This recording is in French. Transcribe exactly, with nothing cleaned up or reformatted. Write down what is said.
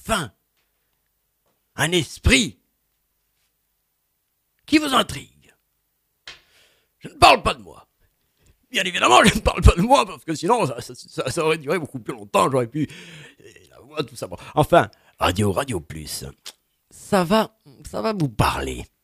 enfin un esprit qui vous intrigue. Je ne parle pas de moi. Bien évidemment, je ne parle pas de moi, parce que sinon, ça, ça, ça, ça aurait duré beaucoup plus longtemps, j'aurais pu... Et la voix, tout ça. Bon. Enfin, Radio, Radio Plus, ça va, ça va vous parler.